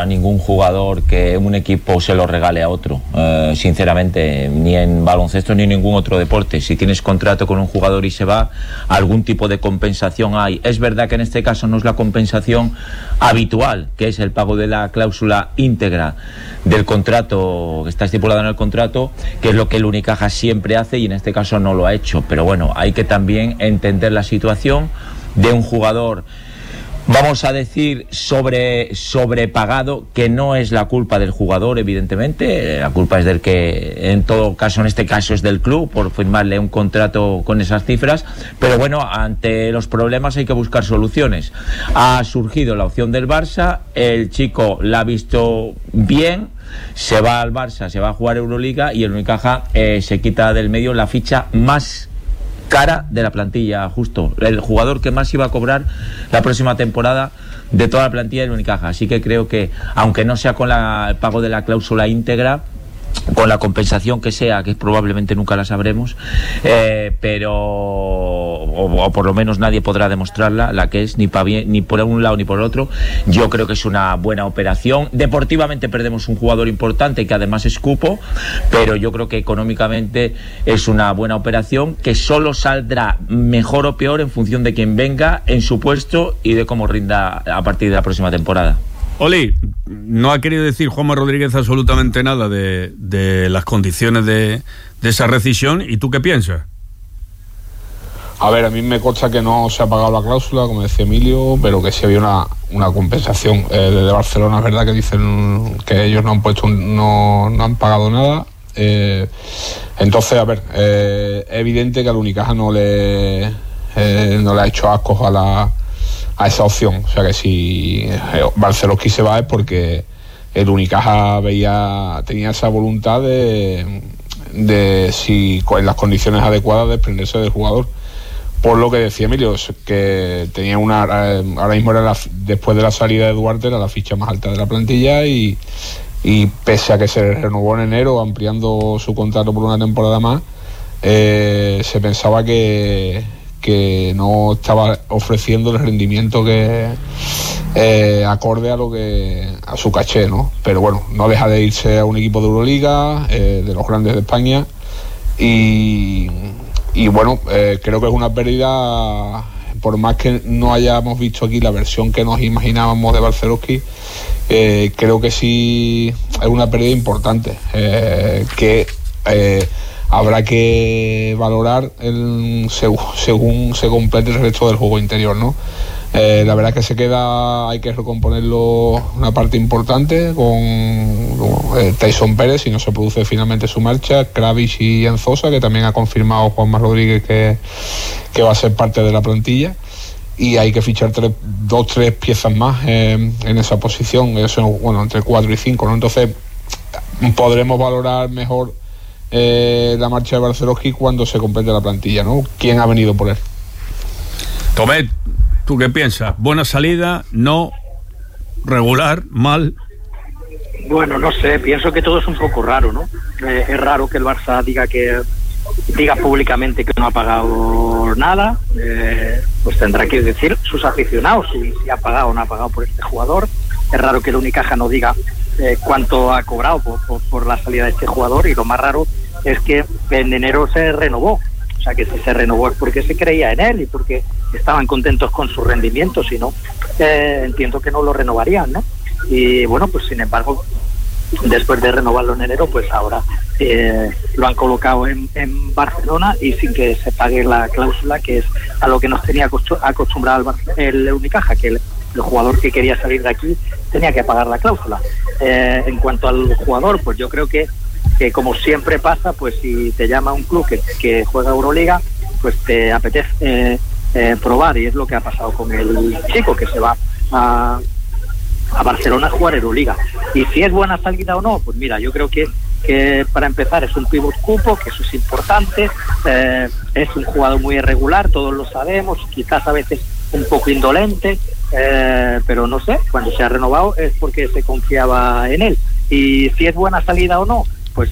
A ningún jugador que un equipo se lo regale a otro, sinceramente, ni en baloncesto ni en ningún otro deporte. Si tienes contrato con un jugador y se va, algún tipo de compensación hay. Es verdad que en este caso no es la compensación habitual, que es el pago de la cláusula íntegra del contrato que está estipulado en el contrato, que es lo que el Unicaja siempre hace, y en este caso no lo ha hecho. Pero bueno, hay que también entender la situación de un jugador, vamos a decir, sobrepagado, que no es la culpa del jugador, evidentemente. La culpa es del que, en todo caso, en este caso es del club, por firmarle un contrato con esas cifras. Pero bueno, ante los problemas hay que buscar soluciones. Ha surgido la opción del Barça, el chico la ha visto bien, se va al Barça, se va a jugar Euroliga, y el Unicaja se quita del medio la ficha más cara de la plantilla, justo el jugador que más iba a cobrar la próxima temporada de toda la plantilla del Unicaja. Así que creo que, aunque no sea con el pago de la cláusula íntegra, con la compensación que sea, que probablemente nunca la sabremos, pero o por lo menos nadie podrá demostrarla, la que es, ni por un lado ni por el otro. Yo creo que es una buena operación. Deportivamente perdemos un jugador importante que además es cupo, pero yo creo que económicamente es una buena operación, que solo saldrá mejor o peor en función de quién venga en su puesto y de cómo rinda a partir de la próxima temporada. Oli, no ha querido decir Juanma Rodríguez absolutamente nada de las condiciones de esa rescisión. ¿Y tú qué piensas? A ver, a mí me consta que no se ha pagado la cláusula, como decía Emilio, pero que sí había una compensación. Desde Barcelona es verdad que dicen que ellos no han pagado nada. Entonces, a ver, es evidente que al Unicaja no le ha hecho ascos a esa opción. O sea que si Barcelona se va es porque el Unicaja tenía esa voluntad de si con las condiciones adecuadas, desprenderse del jugador. Por lo que decía Emilio, que tenía ahora mismo después de la salida de Duarte, era la ficha más alta de la plantilla, y pese a que se renovó en enero ampliando su contrato por una temporada más, se pensaba que no estaba ofreciendo el rendimiento que acorde a su caché, ¿no? Pero bueno, no deja de irse a un equipo de Euroliga, de los grandes de España, y bueno, creo que es una pérdida, por más que no hayamos visto aquí la versión que nos imaginábamos de Barcelowski. Creo que sí es una pérdida importante, que habrá que valorar según se complete el resto del juego interior, ¿no? La verdad es que hay que recomponerlo una parte importante con Tyson Pérez, si no se produce finalmente su marcha, Kravitz y Enzosa, que también ha confirmado Juanma Rodríguez que va a ser parte de la plantilla, y hay que fichar 2-3 piezas más en esa posición, eso, bueno, entre 4 y 5, ¿no? Entonces podremos valorar mejor la marcha de Barcelowski cuando se complete la plantilla, ¿no? ¿Quién ha venido por él? Tomet, ¿tú qué piensas? ¿Buena salida? ¿No? ¿Regular? ¿Mal? Bueno, no sé, pienso que todo es un poco raro, ¿no? Es raro que el Barça diga públicamente que no ha pagado nada. Pues tendrá que decir sus aficionados si ha pagado o no ha pagado por este jugador. Es raro que el Unicaja no diga cuánto ha cobrado por la salida de este jugador, y lo más raro es que en enero se renovó. O sea, que si se renovó es porque se creía en él y porque estaban contentos con su rendimiento. Si no, entiendo que no lo renovarían, ¿no? Y bueno, pues sin embargo, después de renovarlo en enero, pues ahora lo han colocado en Barcelona, y sin que se pague la cláusula, que es a lo que nos tenía acostumbrado el Unicaja, que el jugador que quería salir de aquí tenía que pagar la cláusula. En cuanto al jugador, pues yo creo que como siempre pasa, pues si te llama un club que juega Euroliga, pues te apetece probar, y es lo que ha pasado con el chico que se va a Barcelona a jugar Euroliga. Y si es buena salida o no, pues mira, yo creo que para empezar es un pivot cupo, que eso es importante. Es un jugador muy irregular, todos lo sabemos, quizás a veces un poco indolente, pero no sé, cuando se ha renovado es porque se confiaba en él. Y si es buena salida o no, pues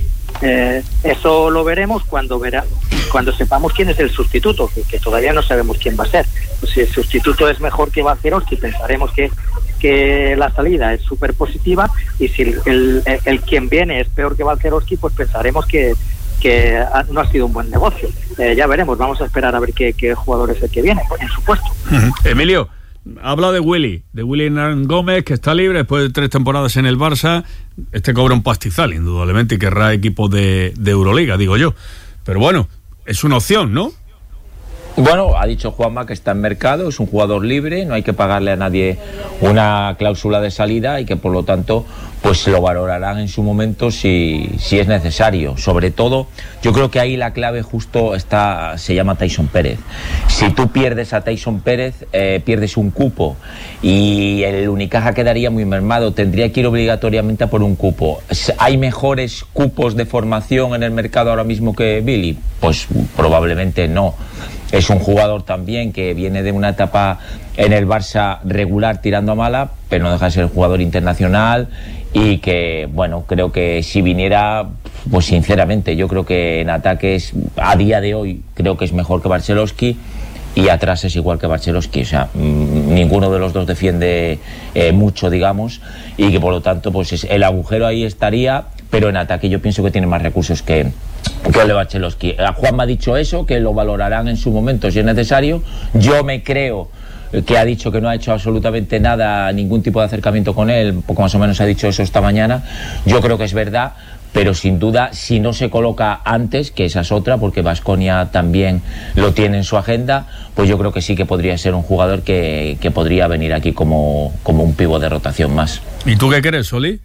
eso lo veremos cuando sepamos quién es el sustituto, que todavía no sabemos quién va a ser. Pues si el sustituto es mejor que Barcelowski, pensaremos que que la salida es súper positiva, y si el quien viene es peor que Balcerowski, pues pensaremos que no ha sido un buen negocio. Ya veremos, vamos a esperar a ver qué jugador es el que viene, por supuesto. Emilio, habla de Willy Hernán Gómez, que está libre después de 3 temporadas en el Barça. Cobra un pastizal, indudablemente, y querrá equipos de Euroliga, digo yo. Pero bueno, es una opción, ¿no? Bueno, ha dicho Juanma que está en mercado, es un jugador libre, no hay que pagarle a nadie una cláusula de salida y que por lo tanto pues lo valorarán en su momento si es necesario. Sobre todo, yo creo que ahí la clave justo se llama Tyson Pérez. Si tú pierdes a Tyson Pérez, pierdes un cupo y el Unicaja quedaría muy mermado, tendría que ir obligatoriamente a por un cupo. ¿Hay mejores cupos de formación en el mercado ahora mismo que Billy? Pues probablemente no. Es un jugador también que viene de una etapa en el Barça regular tirando a mala, pero no deja de ser un jugador internacional y que, bueno, creo que si viniera, pues sinceramente, yo creo que en ataques a día de hoy creo que es mejor que Barcelowski y atrás es igual que Barcelowski, o sea, ninguno de los dos defiende mucho, digamos, y que por lo tanto pues el agujero ahí estaría, pero en ataque yo pienso que tiene más recursos que Ole Barcelowski. Juan me ha dicho eso, que lo valorarán en su momento si es necesario. Yo me creo que ha dicho que no ha hecho absolutamente nada, ningún tipo de acercamiento con él, poco más o menos ha dicho eso esta mañana. Yo creo que es verdad, pero sin duda, si no se coloca antes, que esa es otra, porque Baskonia también lo tiene en su agenda, pues yo creo que sí que podría ser un jugador que podría venir aquí como un pívot de rotación más. ¿Y tú qué crees, Oli?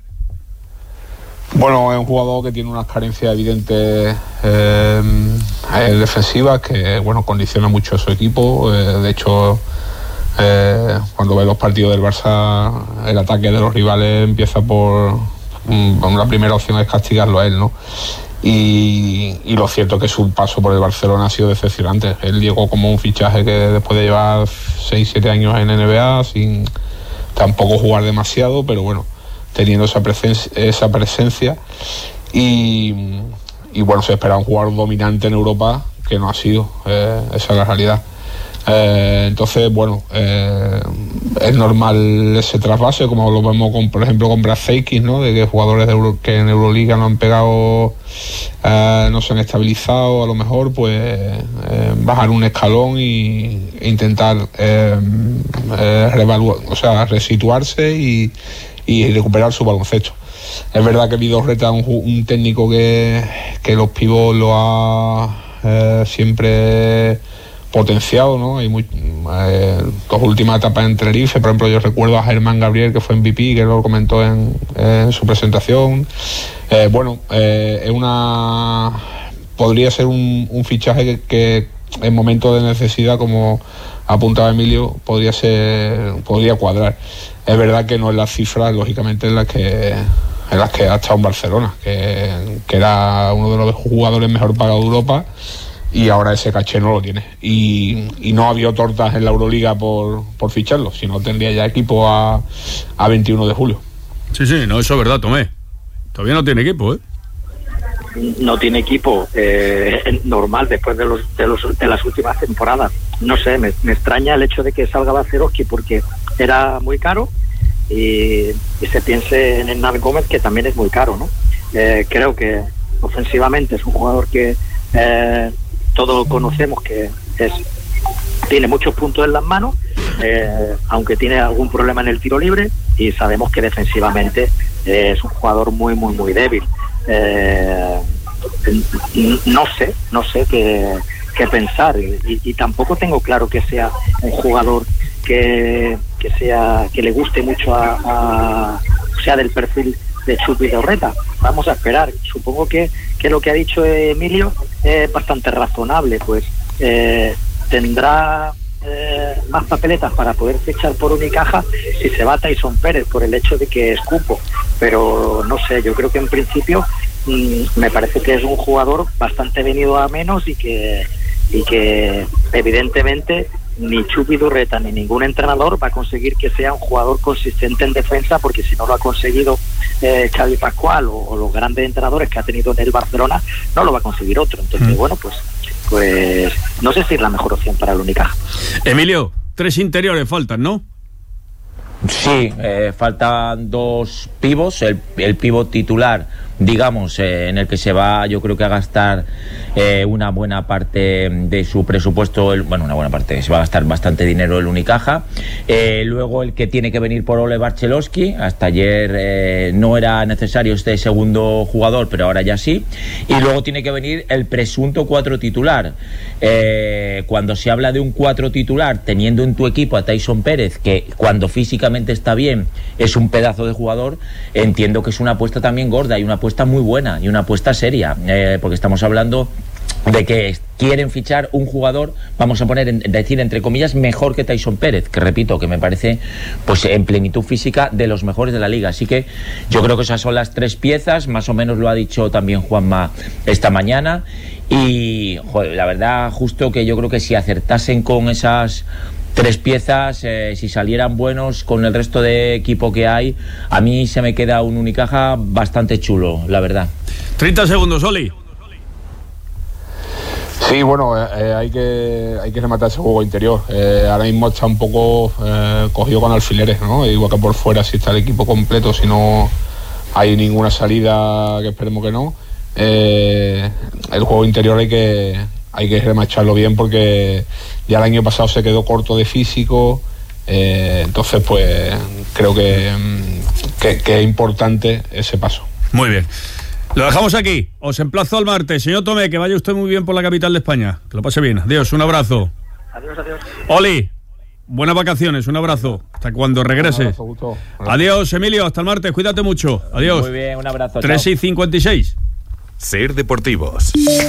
Bueno, es un jugador que tiene unas carencias evidentes defensivas que, bueno, condiciona mucho a su equipo. De hecho, cuando ves los partidos del Barça, el ataque de los rivales empieza por la primera opción es castigarlo a él, ¿no? Y lo cierto es que su paso por el Barcelona ha sido decepcionante. Él llegó como un fichaje que después de llevar 6-7 años en NBA sin tampoco jugar demasiado, pero bueno, teniendo esa presencia y bueno, se esperaba un jugador dominante en Europa que no ha sido, esa es la realidad. Entonces, bueno, es normal ese trasvase, como lo vemos por ejemplo con Brazdeikis, ¿no? De que jugadores que en Euroliga no han pegado, no se han estabilizado, a lo mejor pues bajar un escalón e intentar resituarse y recuperar su baloncesto. Es verdad que Vidorreta es un técnico que los pivots lo ha siempre potenciado, ¿no? Hay dos últimas etapas en Tenerife, por ejemplo, yo recuerdo a Germán Gabriel, que fue MVP, que lo comentó en su presentación. Podría ser un fichaje que en momentos de necesidad, como apuntaba Emilio, podría cuadrar. Es verdad que no es las cifras, lógicamente, en las que ha estado en Barcelona, que era uno de los jugadores mejor pagados de Europa, y ahora ese caché no lo tiene. Y no había tortas en la Euroliga por ficharlo, si no tendría ya equipo a 21 de julio. Sí, no, eso es verdad, Tomé. Todavía no tiene equipo, ¿eh? No tiene equipo normal después de las últimas temporadas. No sé, me extraña el hecho de que salga Balcerowski porque era muy caro y se piense en Hernán Gómez, que también es muy caro, ¿no? Creo que ofensivamente es un jugador que todos conocemos que tiene muchos puntos en las manos, aunque tiene algún problema en el tiro libre, y sabemos que defensivamente es un jugador muy muy muy débil. No sé qué pensar, y tampoco tengo claro que sea un jugador que le guste mucho sea del perfil de Chus Vidorreta. Vamos a esperar. Supongo que lo que ha dicho Emilio es bastante razonable, pues tendrá más papeletas para poder fichar por Unicaja si se va Tyson Pérez, por el hecho de que es cupo, pero no sé, yo creo que en principio me parece que es un jugador bastante venido a menos y que evidentemente ni Chus Vidorreta ni ningún entrenador va a conseguir que sea un jugador consistente en defensa, porque si no lo ha conseguido Xavi Pascual o los grandes entrenadores que ha tenido en el Barcelona, no lo va a conseguir otro. Entonces, bueno, pues no sé si es la mejor opción para el Unicaja. Emilio, 3 interiores faltan, ¿no? Sí, faltan dos pivos, el pivot titular, digamos, en el que se va, yo creo que a gastar una buena parte de su presupuesto, una buena parte, se va a gastar bastante dinero el Unicaja. Luego el que tiene que venir por Ole Barcelowski, hasta ayer no era necesario este segundo jugador, pero ahora ya sí. Y luego tiene que venir el presunto 4 titular. Cuando se habla de un 4 titular, teniendo en tu equipo a Tyson Pérez, que cuando físicamente está bien es un pedazo de jugador, entiendo que es una apuesta también gorda y una apuesta muy buena y una apuesta seria, porque estamos hablando de que quieren fichar un jugador, vamos a decir entre comillas, mejor que Tyson Pérez, que repito, que me parece pues en plenitud física de los mejores de la liga. Así que yo creo que esas son las 3 piezas, más o menos lo ha dicho también Juanma esta mañana, y joder, la verdad, justo que yo creo que si acertasen con esas 3 piezas, si salieran buenos con el resto de equipo que hay, a mí se me queda un Unicaja bastante chulo, la verdad. 30 segundos, Oli. Sí, bueno, hay que rematar ese juego interior. Ahora mismo está un poco cogido con alfileres, ¿no? Igual que por fuera, si está el equipo completo, si no hay ninguna salida, que esperemos que no. El juego interior hay que remacharlo bien, porque ya el año pasado se quedó corto de físico. Entonces, pues creo que es importante ese paso. Muy bien. Lo dejamos aquí. Os emplazo al martes. Señor Tomé, que vaya usted muy bien por la capital de España. Que lo pase bien. Adiós, un abrazo. Adiós. Oli, buenas vacaciones, un abrazo. Hasta cuando regrese. Adiós, Emilio, hasta el martes. Cuídate mucho. Adiós. Muy bien, un abrazo. 3:56. Ser Deportivos.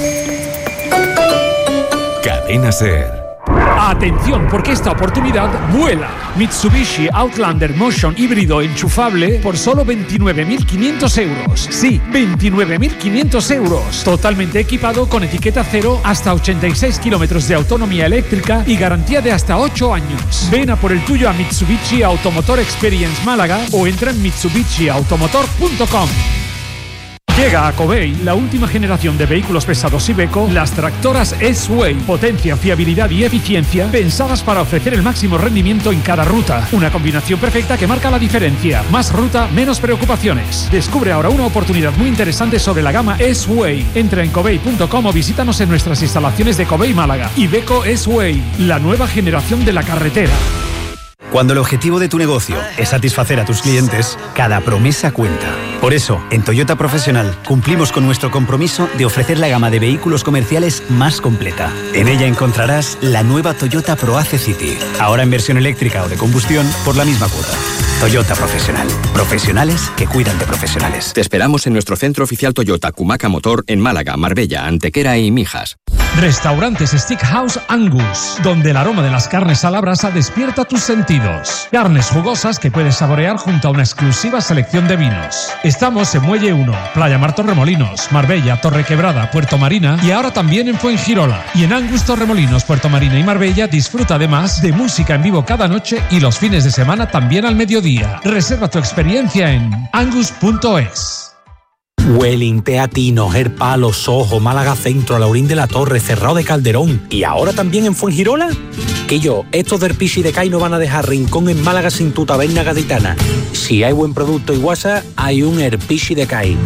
Cadena Ser. Atención, porque esta oportunidad vuela. Mitsubishi Outlander Motion híbrido enchufable por solo 29.500 euros. Sí, 29.500 euros. Totalmente equipado con etiqueta cero, hasta 86 kilómetros de autonomía eléctrica y garantía de hasta 8 años. Ven a por el tuyo a Mitsubishi Automotor Experience Málaga o entra en mitsubishiautomotor.com. Llega a Covey la última generación de vehículos pesados Iveco, las tractoras S-Way. Potencia, fiabilidad y eficiencia pensadas para ofrecer el máximo rendimiento en cada ruta. Una combinación perfecta que marca la diferencia. Más ruta, menos preocupaciones. Descubre ahora una oportunidad muy interesante sobre la gama S-Way. Entra en covey.com o visítanos en nuestras instalaciones de Covey Málaga. Iveco S-Way, la nueva generación de la carretera. Cuando el objetivo de tu negocio es satisfacer a tus clientes, cada promesa cuenta. Por eso, en Toyota Profesional cumplimos con nuestro compromiso de ofrecer la gama de vehículos comerciales más completa. En ella encontrarás la nueva Toyota ProAce City, ahora en versión eléctrica o de combustión por la misma cuota. Toyota Profesional. Profesionales que cuidan de profesionales. Te esperamos en nuestro centro oficial Toyota Cumaca Motor en Málaga, Marbella, Antequera y Mijas. Restaurantes Steakhouse Angus, donde el aroma de las carnes a la brasa despierta tus sentidos. Carnes jugosas que puedes saborear junto a una exclusiva selección de vinos. Estamos en Muelle 1, Playa Mar Torremolinos, Marbella, Torrequebrada, Puerto Marina y ahora también en Fuengirola. Y en Angus Torremolinos, Puerto Marina y Marbella disfruta además de música en vivo cada noche y los fines de semana también al mediodía. Reserva tu experiencia en angus.es. Welling, Teatino, Gerpalo, Sojo, Málaga Centro, Laurín de la Torre, Cerrado de Calderón y ahora también en Fuengirola. Que estos del Pichi de Cai no van a dejar rincón en Málaga sin tu taberna gaditana. Si hay buen producto y guasa, hay un Herpichi de Cai.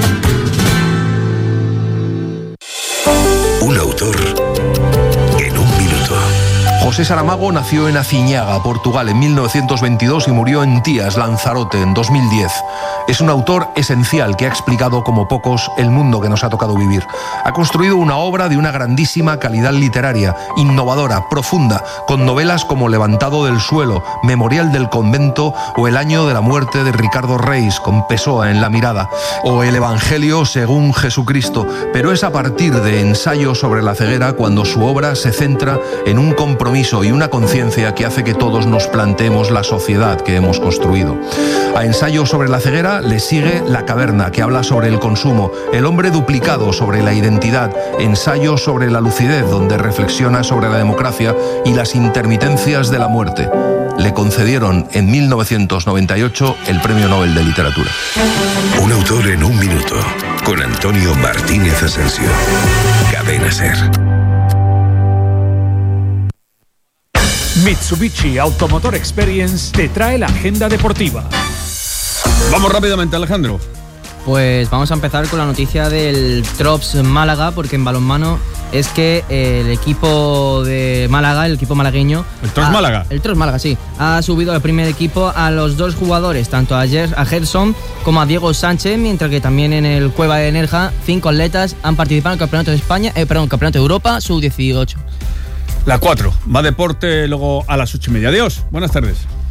Un autor en un minuto. José Saramago nació en Aciñaga, Portugal, en 1922 y murió en Tías, Lanzarote, en 2010. Es un autor esencial que ha explicado como pocos el mundo que nos ha tocado vivir. Ha construido una obra de una grandísima calidad literaria, innovadora, profunda, con novelas como Levantado del suelo, Memorial del convento o El año de la muerte de Ricardo Reis, con Pessoa en la mirada, o El Evangelio según Jesucristo. Pero es a partir de Ensayo sobre la ceguera cuando su obra se centra en un compromiso y una conciencia que hace que todos nos planteemos la sociedad que hemos construido. A Ensayo sobre la ceguera le sigue La caverna, que habla sobre el consumo, El hombre duplicado sobre la identidad, Ensayo sobre la lucidez, donde reflexiona sobre la democracia y las intermitencias de la muerte. Le concedieron en 1998 el Premio Nobel de Literatura. Un autor en un minuto, con Antonio Martínez Asensio. Cadena Ser. Mitsubishi Automotor Experience te trae la agenda deportiva. Vamos rápidamente, Alejandro. Pues vamos a empezar con la noticia del Trops Málaga, porque en balonmano es que el equipo de Málaga, el equipo malagueño... ¿El Trops Málaga? El Trops Málaga, sí. Ha subido al primer equipo a los dos jugadores, tanto a Gerson como a Diego Sánchez, mientras que también en el Cueva de Nerja, 5 atletas han participado en el Campeonato de España, Campeonato de Europa, sub-18. La 4, más deporte, luego a las 8:30. Adiós, buenas tardes.